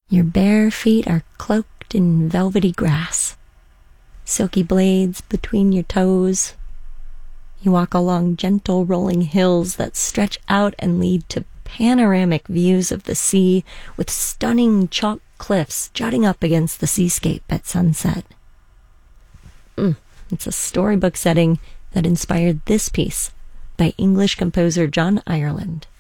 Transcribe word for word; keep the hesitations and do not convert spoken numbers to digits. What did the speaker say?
Your bare feet are cloaked in velvety grass, silky blades between your toes. You walk along gentle rolling hills that stretch out and lead to panoramic views of the sea, with stunning chalk cliffs jutting up against the seascape at sunset. Mm, it's a storybook setting that inspired this piece by English composer John Ireland.